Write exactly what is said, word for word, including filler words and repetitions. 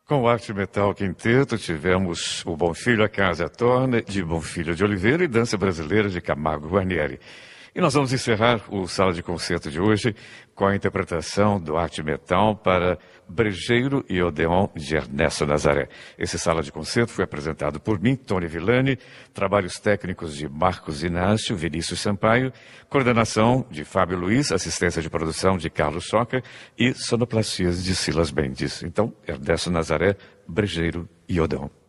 Com o Arte Metal Quinteto, tivemos o Bonfilho A Casa Torna, de Bonfilho de Oliveira, e Dança Brasileira, de Camargo Guarnieri. E nós vamos encerrar o Sala de Concerto de hoje com a interpretação do Arte Metal para Brejeiro e Odeon, de Ernesto Nazaré. Esse Sala de Concerto foi apresentado por mim, Tony Villani, trabalhos técnicos de Marcos Inácio, Vinícius Sampaio, coordenação de Fábio Luiz, assistência de produção de Carlos Soca e sonoplastias de Silas Mendes. Então, Ernesto Nazaré, Brejeiro e Odeon.